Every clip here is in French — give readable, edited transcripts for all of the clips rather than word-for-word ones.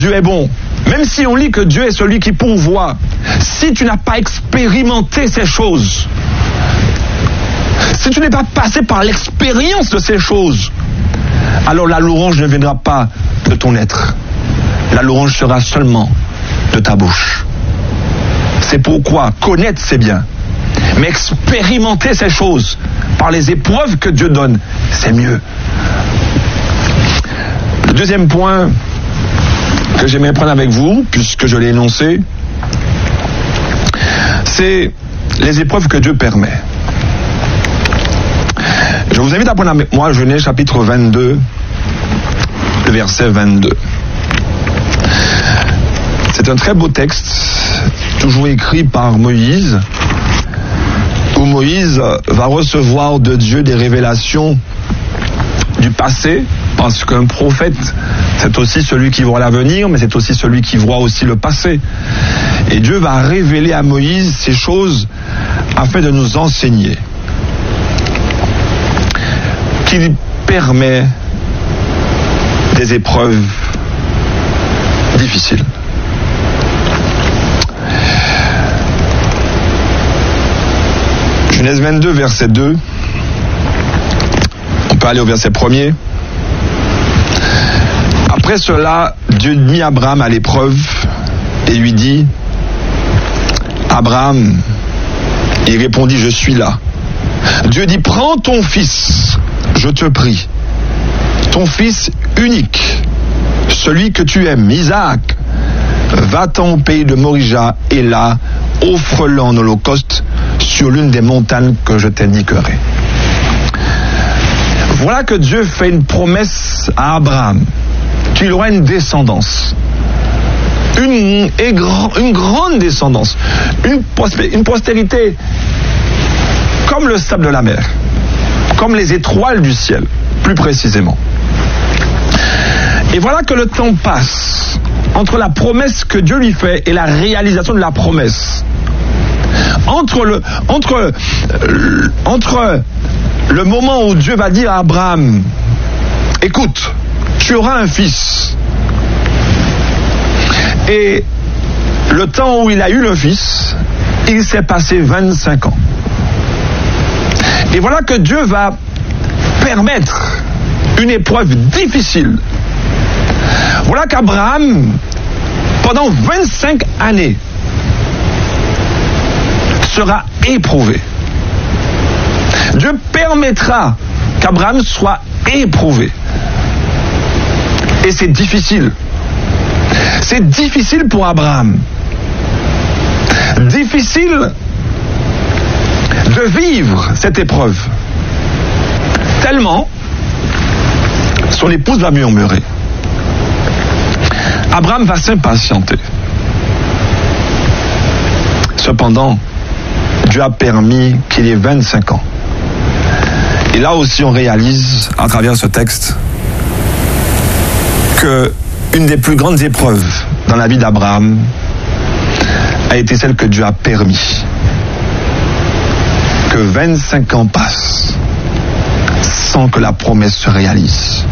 Dieu est bon, même si on lit que Dieu est celui qui pourvoit, si tu n'as pas expérimenté ces choses, si tu n'es pas passé par l'expérience de ces choses, alors la louange ne viendra pas de ton être. La louange sera seulement de ta bouche. C'est pourquoi connaître c'est bien, mais expérimenter ces choses par les épreuves que Dieu donne, c'est mieux. Le deuxième point que j'aimerais prendre avec vous, puisque je l'ai énoncé, c'est les épreuves que Dieu permet. Je vous invite à prendre avec moi Genèse chapitre 22, le verset 22. C'est un très beau texte, toujours écrit par Moïse, où Moïse va recevoir de Dieu des révélations du passé, parce qu'un prophète, c'est aussi celui qui voit l'avenir, mais c'est aussi celui qui voit aussi le passé. Et Dieu va révéler à Moïse ces choses afin de nous enseigner qu'il permet des épreuves difficiles. Genèse 22, verset 2. On peut aller au verset 1er. Après cela, Dieu mit Abraham à l'épreuve et lui dit: Abraham, il répondit: je suis là. Dieu dit: prends ton fils, je te prie, ton fils unique, celui que tu aimes, Isaac, va-t'en au pays de Morija et là, offre-le en holocauste sur l'une des montagnes que je t'indiquerai. Voilà que Dieu fait une promesse à Abraham, qu'il aura une descendance, une grande descendance, une postérité comme le sable de la mer, comme les étoiles du ciel, plus précisément. Et voilà que le temps passe entre la promesse que Dieu lui fait et la réalisation de la promesse. Entre le moment où Dieu va dire à Abraham: écoute, tu auras un fils, et le temps où il a eu le fils, il s'est passé 25 ans. Et voilà que Dieu va permettre une épreuve difficile. Voilà qu'Abraham, pendant 25 années, sera éprouvé. Dieu permettra qu'Abraham soit éprouvé. Et c'est difficile. C'est difficile pour Abraham. Difficile de vivre cette épreuve. Tellement, son épouse va murmurer. Abraham va s'impatienter. Cependant, Dieu a permis qu'il ait 25 ans. Et là aussi, on réalise, à travers ce texte, que une des plus grandes épreuves dans la vie d'Abraham a été celle que Dieu a permis. Que 25 ans passent sans que la promesse se réalise.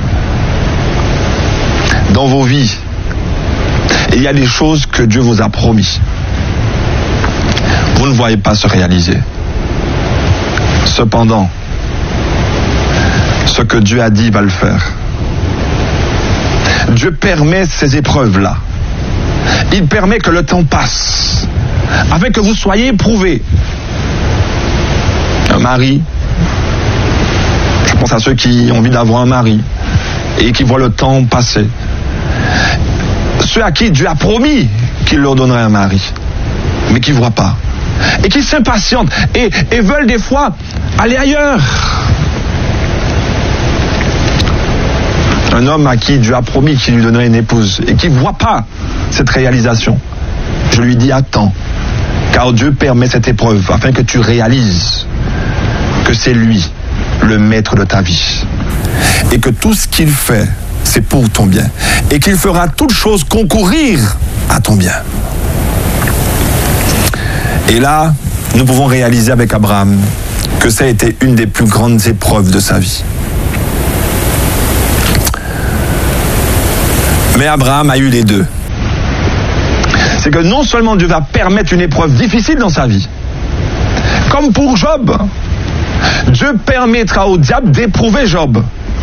Dans vos vies, il y a des choses que Dieu vous a promis. Vous ne voyez pas se réaliser. Cependant, ce que Dieu a dit, il va le faire. Dieu permet ces épreuves-là. Il permet que le temps passe, afin que vous soyez éprouvés. Un mari, je pense à ceux qui ont envie d'avoir un mari et qui voient le temps passer. Ceux à qui Dieu a promis qu'il leur donnerait un mari, mais qui ne voient pas. Et qui s'impatientent et veulent des fois aller ailleurs. Un homme à qui Dieu a promis qu'il lui donnerait une épouse et qui ne voit pas cette réalisation. Je lui dis: attends, car Dieu permet cette épreuve afin que tu réalises que c'est lui le maître de ta vie et que tout ce qu'il fait, c'est pour ton bien et qu'il fera toute chose concourir à ton bien. Et là, nous pouvons réaliser avec Abraham que ça a été une des plus grandes épreuves de sa vie. Mais Abraham a eu les deux. c'est que non seulement Dieu va permettre une épreuve difficile dans sa vie, comme pour Job, Dieu permettra au diable d'éprouver Job.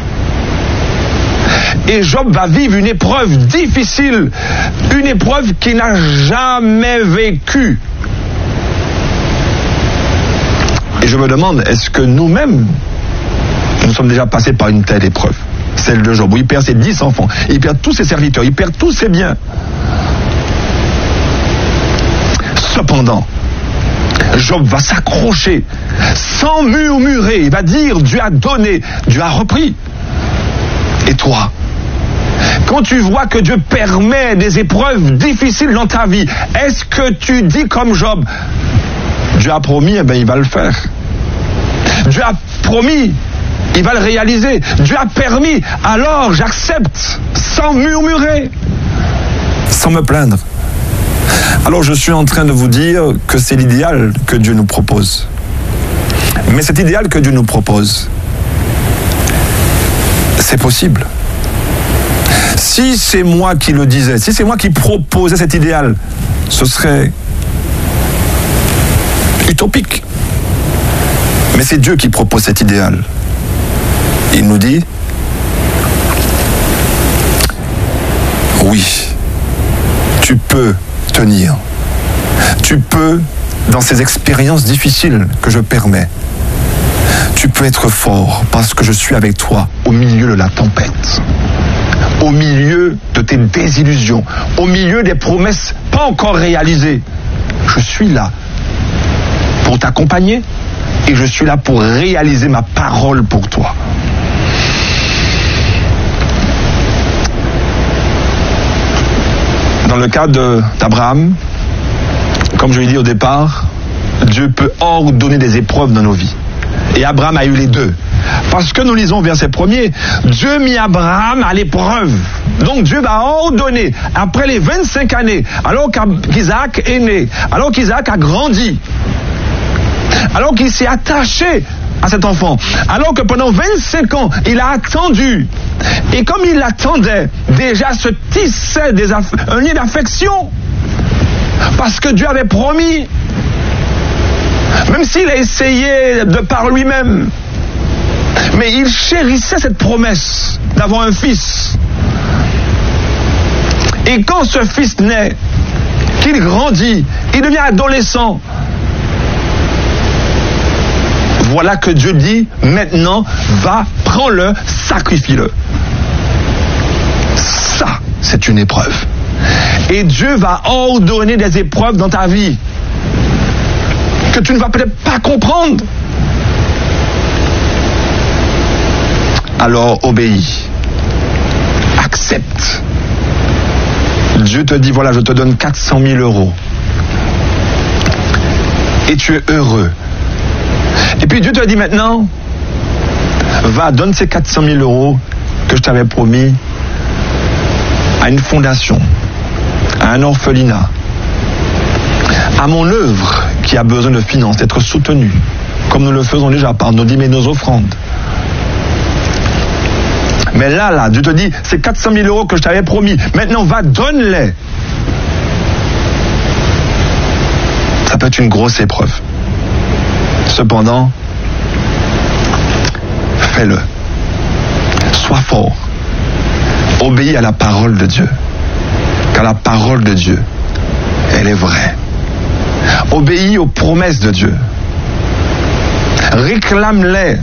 Et Job va vivre une épreuve difficile, une épreuve qu'il n'a jamais vécue. Et je me demande, est-ce que nous-mêmes, nous sommes déjà passés par une telle épreuve, celle de Job, où il perd ses 10 enfants, il perd tous ses serviteurs, il perd tous ses biens. Cependant, Job va s'accrocher sans murmurer, il va dire Dieu a donné, Dieu a repris. Et toi, quand tu vois que Dieu permet des épreuves difficiles dans ta vie, est-ce que tu dis comme Job, Dieu a promis, eh bien il va le faire. Dieu a promis, il va le réaliser. Dieu a permis, alors j'accepte, sans murmurer, sans me plaindre. Alors je suis en train de vous dire que c'est l'idéal que Dieu nous propose. Mais cet idéal que Dieu nous propose, c'est possible. Si c'est moi qui le disais, si c'est moi qui proposais cet idéal, ce serait utopique. Mais c'est Dieu qui propose cet idéal. Il nous dit, oui, tu peux tenir. Tu peux, dans ces expériences difficiles que je permets, tu peux être fort parce que je suis avec toi au milieu de la tempête, au milieu de tes désillusions, au milieu des promesses pas encore réalisées. Je suis là pour t'accompagner et je suis là pour réaliser ma parole pour toi. Dans le cas d'Abraham, comme je l'ai dit au départ, Dieu peut ordonner des épreuves dans nos vies. Et Abraham a eu les deux. Parce que nous lisons au verset 1er, Dieu mit Abraham à l'épreuve. Donc Dieu va ordonner, après les 25 années, alors qu'Isaac est né, alors qu'Isaac a grandi, alors qu'il s'est attaché à cet enfant, alors que pendant 25 ans, il a attendu. Et comme il l'attendait, déjà se tissait un lien d'affection. Parce que Dieu avait promis, même s'il a essayé de par lui-même, mais il chérissait cette promesse d'avoir un fils. Et quand ce fils naît, qu'il grandit, il devient adolescent, voilà que Dieu dit, maintenant, va, prends-le, sacrifie-le. Ça, c'est une épreuve. Et Dieu va ordonner des épreuves dans ta vie que tu ne vas peut-être pas comprendre. Alors obéis. Accepte. Dieu te dit, voilà, je te donne 400 000 euros. Et tu es heureux. Et puis Dieu te dit maintenant, va, donne ces 400 000 euros que je t'avais promis à une fondation, à un orphelinat, à mon œuvre qui a besoin de finances, d'être soutenue, comme nous le faisons déjà par nos dîmes et nos offrandes. Mais là, Dieu te dit, c'est 400 000 euros que je t'avais promis, maintenant va, donne-les. Ça peut être une grosse épreuve. Cependant, fais-le. Sois fort. Obéis à la parole de Dieu. Car la parole de Dieu, elle est vraie. Obéis aux promesses de Dieu. Réclame-les.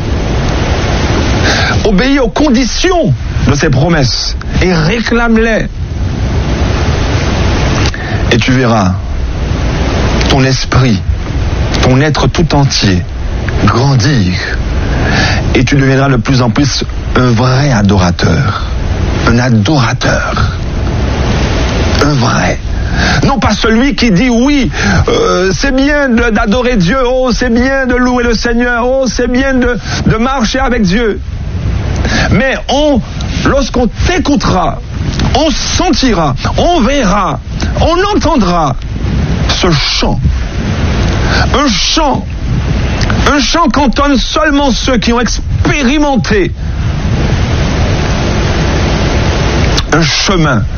Obéis aux conditions de ces promesses et réclame-les. Et tu verras ton esprit, ton être tout entier grandir. Et tu deviendras de plus en plus un vrai adorateur. Un adorateur. Un vrai. Non pas celui qui dit oui, c'est bien d'adorer Dieu, oh c'est bien de louer le Seigneur, oh c'est bien de marcher avec Dieu. Mais lorsqu'on t'écoutera, on sentira, on verra, on entendra ce chant. Un chant qu'entonnent seulement ceux qui ont expérimenté un chemin